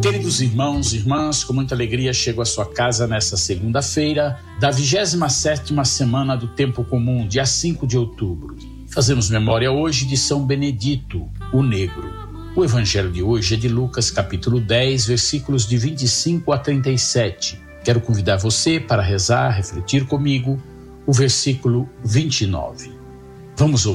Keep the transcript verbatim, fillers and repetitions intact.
Queridos irmãos e irmãs, com muita alegria chego à sua casa nesta segunda-feira da vigésima sétima semana do Tempo Comum, dia cinco de outubro. Fazemos memória hoje de São Benedito, o Negro. O evangelho de hoje é de Lucas, capítulo dez, versículos de vinte e cinco a trinta e sete. Quero convidar você para rezar, refletir comigo o versículo vinte e nove. Vamos ouvir.